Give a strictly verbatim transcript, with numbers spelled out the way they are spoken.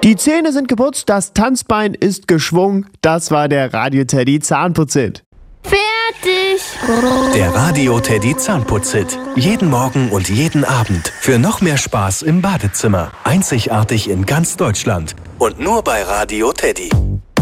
Die Zähne sind geputzt, das Tanzbein ist geschwungen. Das war der Radio Teddy Zahnputzhit. Fertig! Der Radio Teddy Zahnputzhit. Jeden Morgen und jeden Abend. Für noch mehr Spaß im Badezimmer. Einzigartig in ganz Deutschland. Und nur bei Radio Teddy.